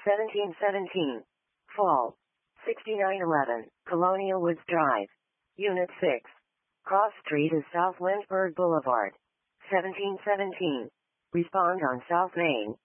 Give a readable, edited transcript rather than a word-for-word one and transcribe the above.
1717. Fall. 6911, Colonial Woods Drive. Unit 6. Cross Street is South Lynchburg Boulevard. 1717. Respond on South Main.